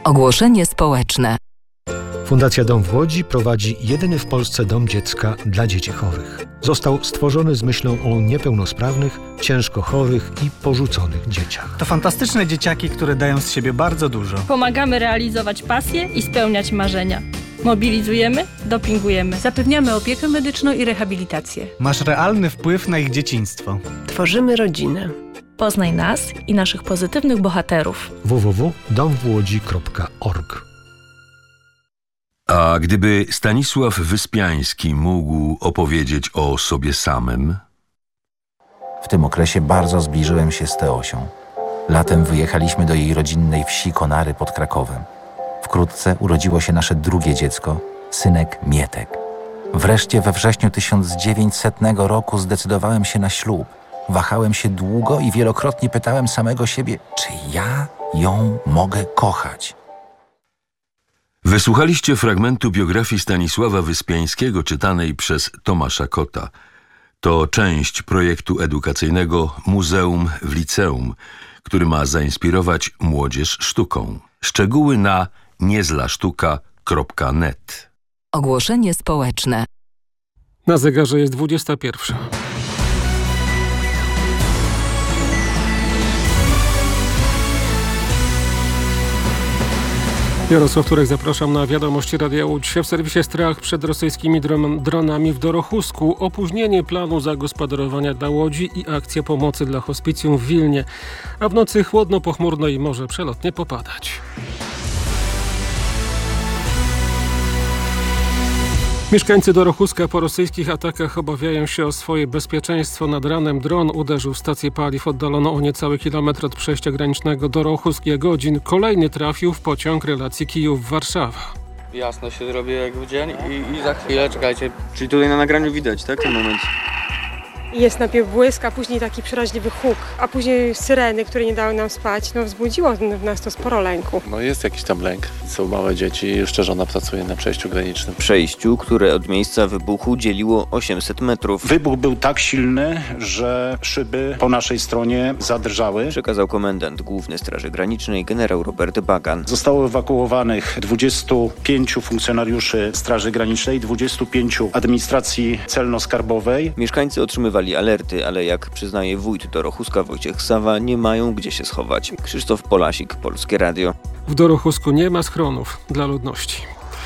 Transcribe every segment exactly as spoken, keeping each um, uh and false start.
Ogłoszenie społeczne. Fundacja Dom w Łodzi prowadzi jedyny w Polsce dom dziecka dla dzieci chorych. Został stworzony z myślą o niepełnosprawnych, ciężko chorych i porzuconych dzieciach. To fantastyczne dzieciaki, które dają z siebie bardzo dużo. Pomagamy realizować pasje i spełniać marzenia. Mobilizujemy, dopingujemy. Zapewniamy opiekę medyczną i rehabilitację. Masz realny wpływ na ich dzieciństwo. Tworzymy rodzinę. Poznaj nas i naszych pozytywnych bohaterów. w w w kropka dom w łodzi kropka org. A gdyby Stanisław Wyspiański mógł opowiedzieć o sobie samym? W tym okresie bardzo zbliżyłem się z Teosią. Latem wyjechaliśmy do jej rodzinnej wsi Konary pod Krakowem. Wkrótce urodziło się nasze drugie dziecko, synek Mietek. Wreszcie we wrześniu tysiąc dziewięćsetnego roku zdecydowałem się na ślub. Wahałem się długo i wielokrotnie pytałem samego siebie, czy ja ją mogę kochać. Wysłuchaliście fragmentu biografii Stanisława Wyspiańskiego czytanej przez Tomasza Kota. To część projektu edukacyjnego Muzeum w Liceum, który ma zainspirować młodzież sztuką. Szczegóły na niezlasztuka kropka net. Ogłoszenie społeczne. Na zegarze jest dwudziesta pierwsza. Jarosław Turek, zapraszam na wiadomości Radia Łódź. W serwisie strach przed rosyjskimi dron- dronami w Dorochusku. Opóźnienie planu zagospodarowania dla Łodzi i akcja pomocy dla hospicjum w Wilnie. A w nocy chłodno, pochmurno i może przelotnie popadać. Mieszkańcy Dorochuska po rosyjskich atakach obawiają się o swoje bezpieczeństwo. Nad ranem dron uderzył w stację paliw oddaloną o niecały kilometr od przejścia granicznego Dorochusk-Jagodzin. Kolejny trafił w pociąg relacji Kijów-Warszawa. Jasno się zrobi jak w dzień i, i za chwilę, czekajcie, czyli tutaj na nagraniu widać, tak, ten moment? Jest najpierw błysk, a później taki przeraźliwy huk, a później syreny, które nie dały nam spać. No wzbudziło w nas to sporo lęku. No jest jakiś tam lęk. Są małe dzieci, jeszcze żona pracuje na przejściu granicznym. Przejściu, które od miejsca wybuchu dzieliło osiemset metrów. Wybuch był tak silny, że szyby po naszej stronie zadrżały. Przekazał komendant Główny Straży Granicznej generał Robert Bagan. Zostało ewakuowanych dwudziestu pięciu funkcjonariuszy Straży Granicznej, dwudziestu pięciu administracji celno-skarbowej. Mieszkańcy otrzymywali alerty, ale jak przyznaje wójt Dorochuska Wojciech Sawa, nie mają gdzie się schować. Krzysztof Polasik, Polskie Radio. W Dorochusku nie ma schronów dla ludności.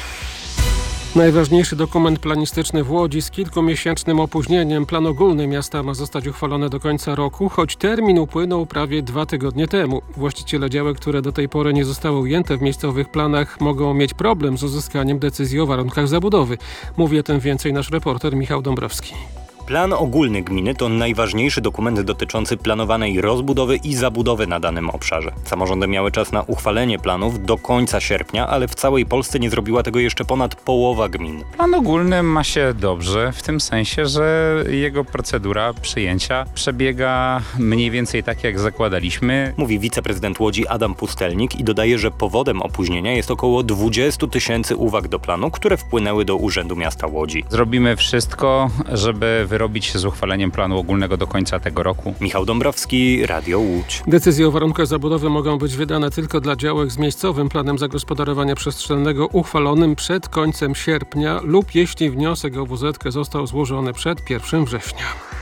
Najważniejszy dokument planistyczny w Łodzi z kilkumiesięcznym opóźnieniem. Plan ogólny miasta ma zostać uchwalony do końca roku, choć termin upłynął prawie dwa tygodnie temu. Właściciele działek, które do tej pory nie zostały ujęte w miejscowych planach, mogą mieć problem z uzyskaniem decyzji o warunkach zabudowy. Mówi o tym więcej nasz reporter Michał Dąbrowski. Plan ogólny gminy to najważniejszy dokument dotyczący planowanej rozbudowy i zabudowy na danym obszarze. Samorządy miały czas na uchwalenie planów do końca sierpnia, ale w całej Polsce nie zrobiła tego jeszcze ponad połowa gmin. Plan ogólny ma się dobrze, w tym sensie, że jego procedura przyjęcia przebiega mniej więcej tak, jak zakładaliśmy. Mówi wiceprezydent Łodzi Adam Pustelnik i dodaje, że powodem opóźnienia jest około dwadzieścia tysięcy uwag do planu, które wpłynęły do Urzędu Miasta Łodzi. Zrobimy wszystko, żeby wyrobić się z uchwaleniem planu ogólnego do końca tego roku. Michał Dąbrowski, Radio Łódź. Decyzje o warunkach zabudowy mogą być wydane tylko dla działek z miejscowym planem zagospodarowania przestrzennego uchwalonym przed końcem sierpnia lub jeśli wniosek o W Z K został złożony przed pierwszego września.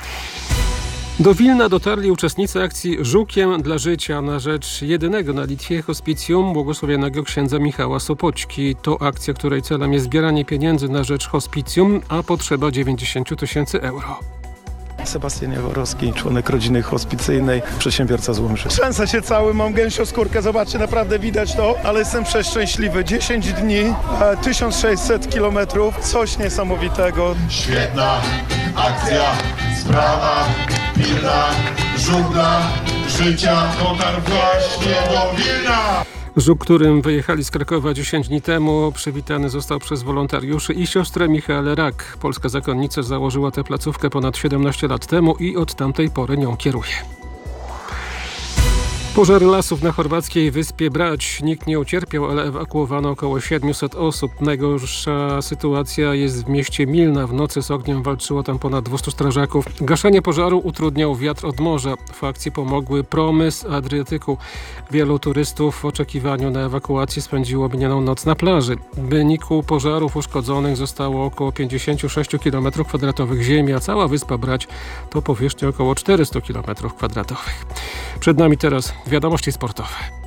Do Wilna dotarli uczestnicy akcji Żukiem dla życia na rzecz jedynego na Litwie hospicjum błogosławionego księdza Michała Sopoćki. To akcja, której celem jest zbieranie pieniędzy na rzecz hospicjum, a potrzeba dziewięćdziesiąt tysięcy euro. Sebastian Jaworowski, członek rodziny hospicyjnej, przedsiębiorca z Łomży. Trzęsę się cały, mam gęsią skórkę, zobaczcie, naprawdę widać to, ale jestem przeszczęśliwy. dziesięć dni, tysiąc sześćset kilometrów, coś niesamowitego. Świetna akcja, sprawa pilna, Żuk dla życia, dotarł właśnie do Wilna. Żuk, którym wyjechali z Krakowa dziesięć dni temu, przywitany został przez wolontariuszy i siostrę Michael Rak. Polska zakonnica założyła tę placówkę ponad siedemnaście lat temu i od tamtej pory nią kieruje. Pożar lasów na chorwackiej wyspie Brač. Nikt nie ucierpiał, ale ewakuowano około siedmiuset osób. Najgorsza sytuacja jest w mieście Milna. W nocy z ogniem walczyło tam ponad dwieście strażaków. Gaszenie pożaru utrudniał wiatr od morza. W akcji pomogły promy z Adriatyku. Wielu turystów w oczekiwaniu na ewakuację spędziło minioną noc na plaży. W wyniku pożarów uszkodzonych zostało około pięćdziesiąt sześć kilometrów kwadratowych ziemi, a cała wyspa Brač to powierzchnia około czterysta kilometrów kwadratowych. Przed nami teraz wiadomości sportowe.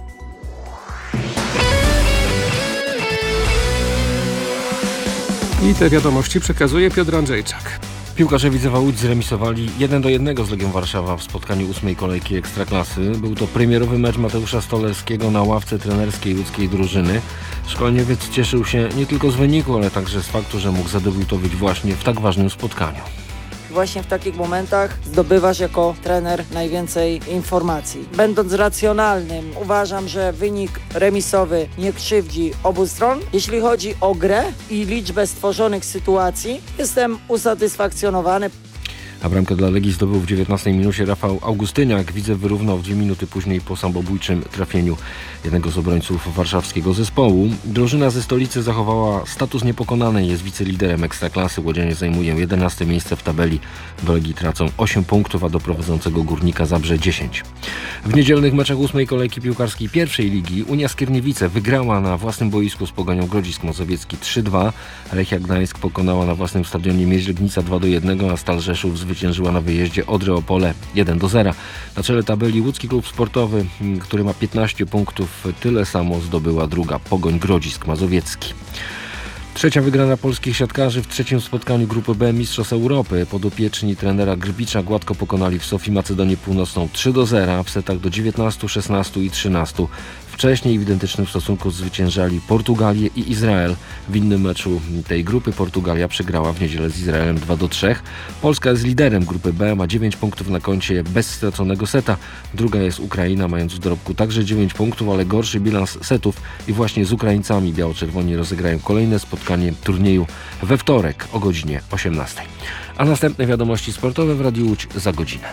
I te wiadomości przekazuje Piotr Andrzejczak. Piłkarze Widzewa Łódź zremisowali jeden do jednego z Legią Warszawa w spotkaniu ósmej kolejki Ekstraklasy. Był to premierowy mecz Mateusza Stolerskiego na ławce trenerskiej łódzkiej drużyny. Szkoleniowiec cieszył się nie tylko z wyniku, ale także z faktu, że mógł zadebiutować właśnie w tak ważnym spotkaniu. Właśnie w takich momentach zdobywasz jako trener najwięcej informacji. Będąc racjonalnym, uważam, że wynik remisowy nie krzywdzi obu stron. Jeśli chodzi o grę i liczbę stworzonych sytuacji, jestem usatysfakcjonowany. A bramkę dla Legii zdobył w dziewiętnastej minucie Rafał Augustyniak. Widzew wyrównał dwie minuty później po samobójczym trafieniu jednego z obrońców warszawskiego zespołu. Drużyna ze stolicy zachowała status niepokonanej, jest wiceliderem Ekstraklasy. Łodzianie zajmują jedenaste miejsce w tabeli. Do Legii tracą osiem punktów, a do prowadzącego Górnika Zabrze dziesięć. W niedzielnych meczach ósmej kolejki piłkarskiej pierwszej ligi Unia Skierniewice wygrała na własnym boisku z Pogonią Grodzisk Mazowiecki trzy dwa. Lechia Gdańsk pokonała na własnym stadionie Mieź Legnica dwa do jednego, a Stal Rzeszów zwyciężyła na wyjeździe Odrę Opole jeden do zera. Na czele tabeli Łódzki Klub Sportowy, który ma piętnaście punktów, tyle samo zdobyła druga Pogoń Grodzisk Mazowiecki. Trzecia wygrana polskich siatkarzy w trzecim spotkaniu Grupy B Mistrzostw Europy. Podopieczni trenera Grbicza gładko pokonali w Sofii Macedonię Północną trzy do zera w setach do dziewiętnastu, szesnastu i trzynastu. Wcześniej w identycznym stosunku zwyciężali Portugalię i Izrael. W innym meczu tej grupy Portugalia przegrała w niedzielę z Izraelem dwa do trzech. Polska jest liderem grupy B, ma dziewięć punktów na koncie bez straconego seta. Druga jest Ukraina, mając w dorobku także dziewięć punktów, ale gorszy bilans setów i właśnie z Ukraińcami biało-czerwoni rozegrają kolejne spotkanie turnieju we wtorek o godzinie osiemnastej. A następne wiadomości sportowe w Radiu Łódź za godzinę.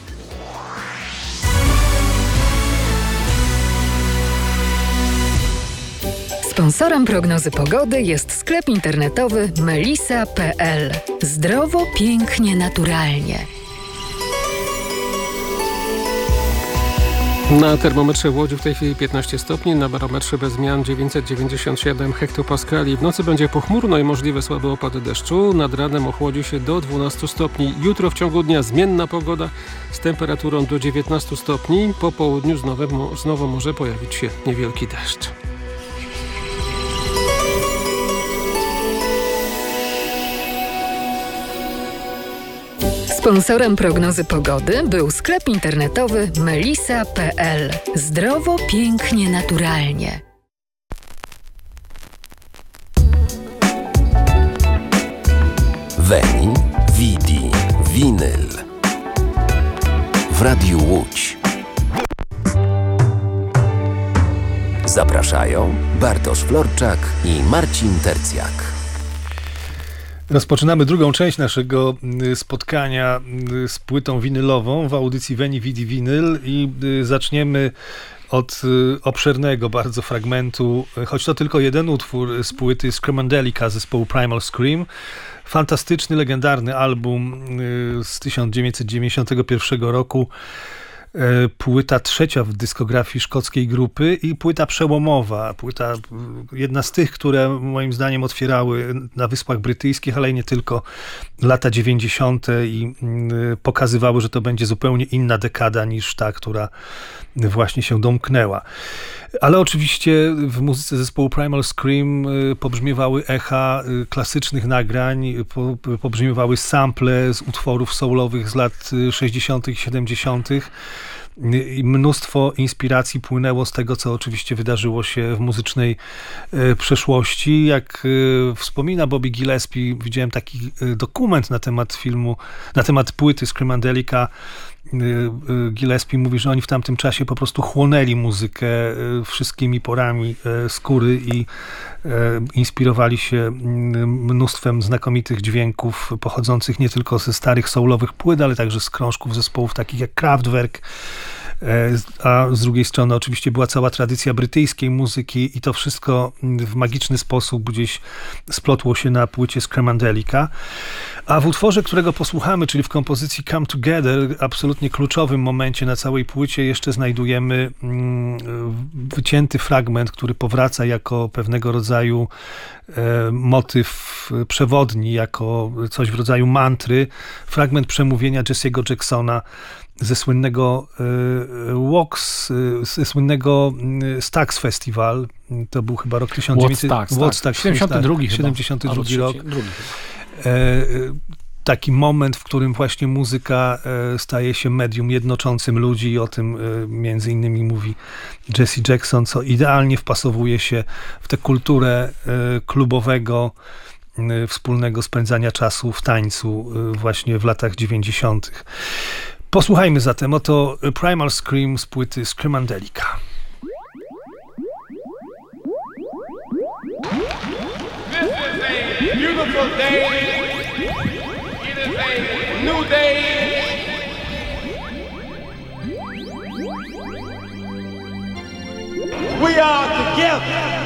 Sponsorem prognozy pogody jest sklep internetowy melisa kropka pe el. Zdrowo, pięknie, naturalnie. Na termometrze w Łodzi w tej chwili piętnaście stopni, na barometrze bez zmian dziewięćset dziewięćdziesiąt siedem hektopaskali. W nocy będzie pochmurno i możliwe słabe opady deszczu. Nad ranem ochłodzi się do dwunastu stopni. Jutro w ciągu dnia zmienna pogoda z temperaturą do dziewiętnastu stopni. Po południu znowu, znowu może pojawić się niewielki deszcz. Sponsorem prognozy pogody był sklep internetowy melisa kropka pe el. Zdrowo, pięknie, naturalnie. Veni, Vidi, Vinyl w Radiu Łódź. Zapraszają Bartosz Florczak i Marcin Tercjak. Rozpoczynamy drugą część naszego spotkania z płytą winylową w audycji Veni, Vidi, Vinyl i zaczniemy od obszernego bardzo fragmentu, choć to tylko jeden utwór z płyty Screamandelica zespołu Primal Scream. Fantastyczny, legendarny album z tysiąc dziewięćset dziewięćdziesiątego pierwszego roku. Płyta trzecia w dyskografii szkockiej grupy i płyta przełomowa, płyta jedna z tych, które moim zdaniem otwierały na Wyspach Brytyjskich, ale i nie tylko, lata dziewięćdziesiąte i pokazywały, że to będzie zupełnie inna dekada niż ta, która właśnie się domknęła. Ale oczywiście w muzyce zespołu Primal Scream pobrzmiewały echa klasycznych nagrań, pobrzmiewały sample z utworów soulowych z lat sześćdziesiątych i siedemdziesiątych. I mnóstwo inspiracji płynęło z tego, co oczywiście wydarzyło się w muzycznej przeszłości. Jak wspomina Bobby Gillespie, widziałem taki dokument na temat filmu, na temat płyty Screamandelica. Gillespie mówi, że oni w tamtym czasie po prostu chłonęli muzykę wszystkimi porami skóry i inspirowali się mnóstwem znakomitych dźwięków pochodzących nie tylko ze starych soulowych płyt, ale także z krążków zespołów takich jak Kraftwerk, a z drugiej strony oczywiście była cała tradycja brytyjskiej muzyki i to wszystko w magiczny sposób gdzieś splotło się na płycie Screamadelica. A w utworze, którego posłuchamy, czyli w kompozycji Come Together, absolutnie kluczowym momencie na całej płycie, jeszcze znajdujemy wycięty fragment, który powraca jako pewnego rodzaju motyw przewodni, jako coś w rodzaju mantry. Fragment przemówienia Jesse'ego Jacksona ze słynnego Walks, ze słynnego Stax Festival. To był chyba rok tysiąc dziewięćset... Woodstock, siedemdziesiąty drugi siedemdziesiąty drugi rok. Drugi. Taki moment, w którym właśnie muzyka staje się medium jednoczącym ludzi i o tym między innymi mówi Jesse Jackson, co idealnie wpasowuje się w tę kulturę klubowego, wspólnego spędzania czasu w tańcu właśnie w latach dziewięćdziesiątych. Posłuchajmy zatem oto Primal Scream z płyty Screamadelica. Beautiful day. It is a new day. We are together.